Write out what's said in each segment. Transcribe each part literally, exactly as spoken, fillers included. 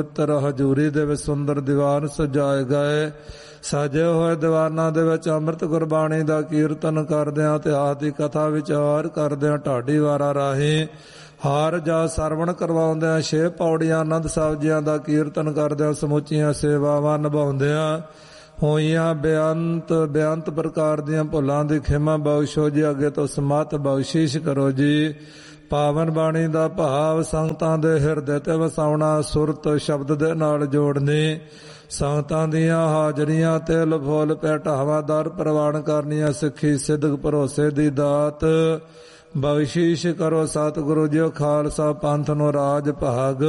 ਪਵਿੱਤਰ ਹਜ਼ੂਰੀ ਦੇ ਵਿੱਚ ਸੁੰਦਰ ਦੀਵਾਨ ਸਜਾਏ ਗਏ। ਸਜੇ ਹੋਏ ਦੀਵਾਨਾਂ ਦੇ ਵਿੱਚ ਅੰਮ੍ਰਿਤ ਗੁਰਬਾਣੀ ਦਾ ਕੀਰਤਨ ਕਰਦਿਆਂ ਇਤਿਹਾਸ ਦੀ ਕਥਾ ਵਿਚਾਰ ਕਰਦਿਆਂ ਢਾਡੀ ਵਾਰਾਂ ਰਾਹੀਂ ਹਾਰ ਜਾ ਸਰਵਣ ਕਰਵਾਉਂਦਿਆਂ ਛੇ ਪੌੜੀਆਂ ਆਨੰਦ ਸਾਹਿਬ ਜੀਆਂ ਦਾ ਕੀਰਤਨ ਕਰਦਿਆਂ ਸਮੁੱਚੀਆਂ ਸੇਵਾਵਾਂ ਨਿਭਾਉਂਦਿਆਂ ਹੋਈਆਂ ਬੇਅੰਤ ਬੇਅੰਤ ਪ੍ਰਕਾਰ ਦੀਆਂ ਭੁੱਲਾਂ ਦੀ ਖਿਮਾ ਬਖਸ਼ੋ ਜੀ। ਅੱਗੇ ਤੋਂ ਸਮਤ ਬਖਸ਼ਿਸ਼ ਕਰੋ ਜੀ। ਪਾਵਨ ਬਾਣੀ ਦਾ ਭਾਵ ਸੰਗਤਾਂ ਦੇ ਹਿਰਦੇ ਤੇ ਵਸਾਉਣਾ, ਸੁਰਤ ਸ਼ਬਦ ਦੇ ਨਾਲ ਜੋੜਨੀ, ਸੰਗਤਾਂ ਦੀਆਂ ਹਾਜ਼ਰੀਆਂ ਤੇ ਲਫੋਲ ਪੈਟਾਵਾਂ ਦਰ ਪ੍ਰਵਾਨ ਕਰਨੀਆਂ, ਸਿੱਖੀ ਸਿੱਧਕ ਭਰੋਸੇ ਦੀ ਦਾਤ ਬਖਸ਼ਿਸ਼ ਕਰੋ। ਸਤਿਗੁਰੂ ਜੀ ਖਾਲਸਾ ਪੰਥ ਨੂੰ ਰਾਜ ਭਾਗ,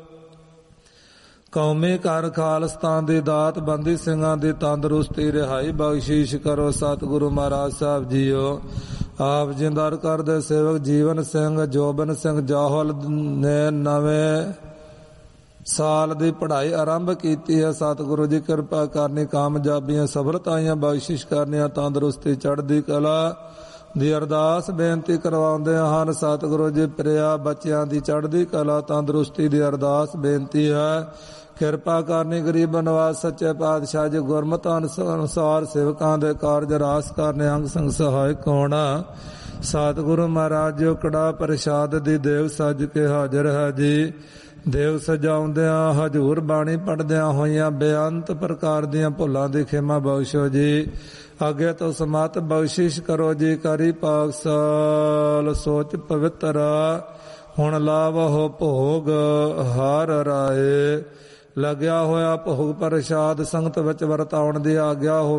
ਕੌਮੀ ਘਰ ਖਾਲਸਤਾਨ ਦੀ ਦਾਤ, ਬੰਦੀ ਸਿੰਘਾਂ ਦੀ ਤੰਦਰੁਸਤੀ ਰਿਹਾਈ ਬਖਸ਼ਿਸ਼ ਕਰੋ। ਸਤਿਗੁਰੂ ਮਹਾਰਾਜ ਸਾਹਿਬ ਜੀਓ ਆਪ ਜਿੰਦਰ ਕਰਦੇ ਸੇਵਕ ਜੀਵਨ ਸਿੰਘ ਜੋਬਨ ਸਿੰਘ ਜਾਹਲ ਨੇ ਨਵੇਂ ਸਾਲ ਦੀ ਪੜ੍ਹਾਈ ਆਰੰਭ ਕੀਤੀ ਹੈ। ਸਤਿਗੁਰੂ ਜੀ ਕਿਰਪਾ ਕਰਨੀ, ਕਾਮਯਾਬੀਆਂ ਸਫਲਤਾਵਾਂ ਬਖਸ਼ਿਸ਼ ਕਰਨੀਆਂ, ਤੰਦਰੁਸਤੀ ਚੜ੍ਹਦੀ ਕਲਾ ਦੀ ਅਰਦਾਸ ਬੇਨਤੀ ਕਰਵਾਉਂਦੇ ਹਨ। ਸਤਿਗੁਰੂ ਜੀ ਪ੍ਰਿਆ ਬੱਚਿਆਂ ਦੀ ਚੜ੍ਹਦੀ ਕਲਾ ਤੰਦਰੁਸਤੀ ਦੀ ਅਰਦਾਸ ਬੇਨਤੀ ਹੈ। ਕਿਰਪਾ ਕਰਨੀ ਗਰੀਬ ਨਵਾਜ਼ ਸੱਚੇ ਪਾਤਸ਼ਾਹ ਜੀ ਗੁਰਮਤਿ ਅਨੁਸਾਰ ਸੇਵਕਾਂ ਦੇ ਕਾਰਜ ਰਾਸ ਕਰਨੇ, ਅੰਗ ਸੰਗ ਸਹਾਇਕ ਹੋਣਾ। ਸਤਿਗੁਰੂ ਮਹਾਰਾਜ ਜੀ ਕੜਾ ਪ੍ਰਸ਼ਾਦ ਦੀ ਦੇਵ ਸੱਜ ਕੇ ਹਾਜ਼ਰ ਹੈ ਜੀ। ਦੇਵ ਸਜਾਉਂਦਿਆਂ ਹਜ਼ੂਰ ਬਾਣੀ ਪੜ੍ਹਦਿਆਂ ਹੋਈਆਂ ਬੇਅੰਤ ਪ੍ਰਕਾਰ ਦੀਆਂ ਭੁੱਲਾਂ ਦੀ ਖਿਮਾ ਬਖਸ਼ੋ ਜੀ। ਅੱਗੇ ਤੋਂ ਸਮਤ ਬਖਸ਼ਿਸ਼ ਕਰੋ ਜੀ। ਕਰੀ ਪਾਕਸਾਲ ਸੋਚ ਪਵਿੱਤਰ ਹੁਣ ਲਾਵਹੁ ਭੋਗ ਹਰ ਰਾਏ। ਲੱਗਿਆ ਹੋਇਆ ਭੋਗ ਪ੍ਰਸ਼ਾਦ ਸੰਗਤ ਵਿੱਚ ਵਰਤਾਉਣ ਦੀ ਆਗਿਆ ਹੋ